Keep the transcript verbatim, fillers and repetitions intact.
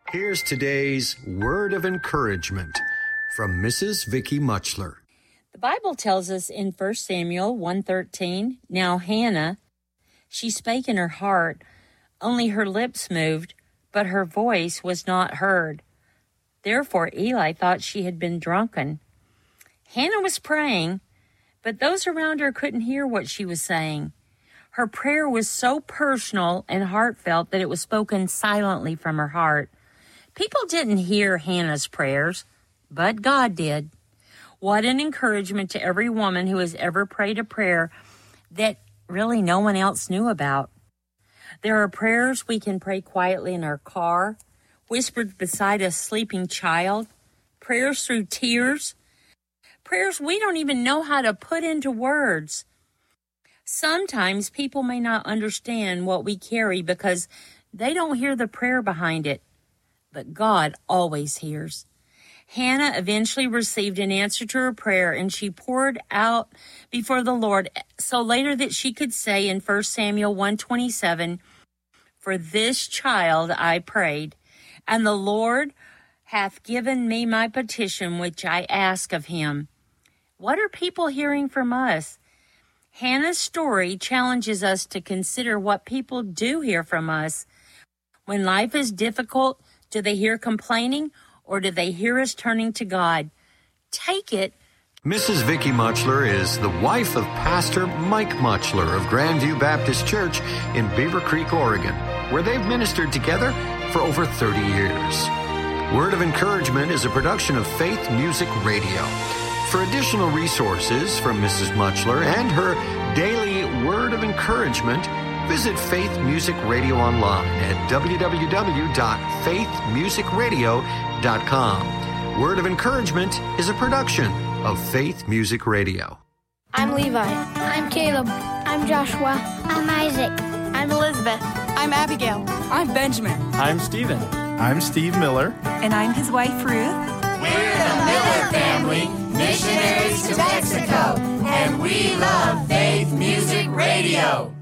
Here's today's word of encouragement from Missus Vicky Muchler. The Bible tells us in First Samuel one thirteen, now Hannah, she spake in her heart, only her lips moved, but her voice was not heard. Therefore Eli thought she had been drunken. Hannah was praying, but those around her couldn't hear what she was saying. Her prayer was so personal and heartfelt that it was spoken silently from her heart. People didn't hear Hannah's prayers, but God did. What an encouragement to every woman who has ever prayed a prayer that really no one else knew about. There are prayers we can pray quietly in our car, whispered beside a sleeping child, prayers through tears, prayers we don't even know how to put into words. Sometimes people may not understand what we carry because they don't hear the prayer behind it, but God always hears. Hannah eventually received an answer to her prayer, and she poured out before the Lord so later that she could say in First Samuel one twenty-seven, "For this child I prayed, and the Lord hath given me my petition which I ask of him." What are people hearing from us? Hannah's story challenges us to consider what people do hear from us. When life is difficult, do they hear complaining, or do they hear us turning to God? Take it. Missus Vicky Muchler is the wife of Pastor Mike Muchler of Grandview Baptist Church in Beaver Creek, Oregon, where they've ministered together for over thirty years. Word of Encouragement is a production of Faith Music Radio. For additional resources from Missus Muchler and her daily Word of Encouragement, visit Faith Music Radio online at w w w dot faith music radio dot com. Word of Encouragement is a production of Faith Music Radio. I'm Levi. I'm Caleb. I'm Joshua. I'm Isaac. I'm Elizabeth. I'm Abigail. I'm Benjamin. I'm Stephen. I'm Steve Miller. And I'm his wife, Ruth. We're the Miller family, missionaries to Mexico, and we love Faith Music Radio.